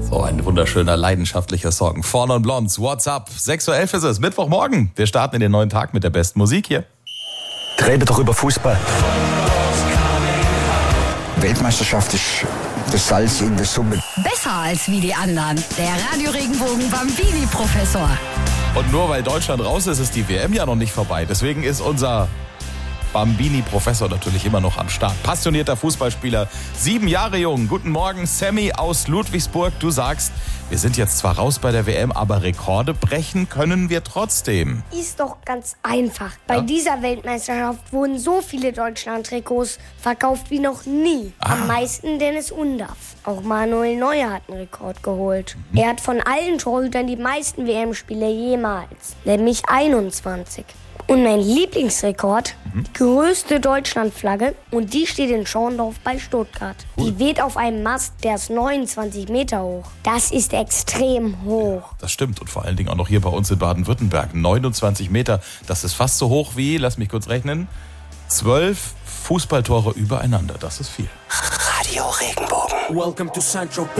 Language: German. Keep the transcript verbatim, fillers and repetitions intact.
So ein wunderschöner, leidenschaftlicher Song. Four Non Blondes, What's Up? sechs Uhr elf ist es, Mittwochmorgen. Wir starten in den neuen Tag mit der besten Musik hier. Rede doch über Fußball. Weltmeisterschaft ist das Salz in der Suppe. Besser als wie die anderen. Der Radio Regenbogen Bambini-Professor. Und nur weil Deutschland raus ist, ist die W M ja noch nicht vorbei. Deswegen ist unser Bambini-Professor natürlich immer noch am Start. Passionierter Fußballspieler, sieben Jahre jung. Guten Morgen, Sammy aus Ludwigsburg. Du sagst, wir sind jetzt zwar raus bei der W M, aber Rekorde brechen können wir trotzdem. Ist doch ganz einfach. Bei Ja? dieser Weltmeisterschaft wurden so viele Deutschland-Trikots verkauft wie noch nie. Ah. Am meisten Dennis Undaff. Auch Manuel Neuer hat einen Rekord geholt. Mhm. Er hat von allen Torhütern die meisten W M-Spiele jemals, nämlich einundzwanzig. Und mein Lieblingsrekord, mhm. die größte Deutschlandflagge, und die steht in Schorndorf bei Stuttgart. Cool. Die weht auf einem Mast, der ist neunundzwanzig Meter hoch. Das ist extrem hoch. Ja, das stimmt. Und vor allen Dingen auch noch hier bei uns in Baden-Württemberg. neunundzwanzig Meter, das ist fast so hoch wie, lass mich kurz rechnen, zwölf Fußballtore übereinander. Das ist viel. Radio Regenbogen. Welcome to Central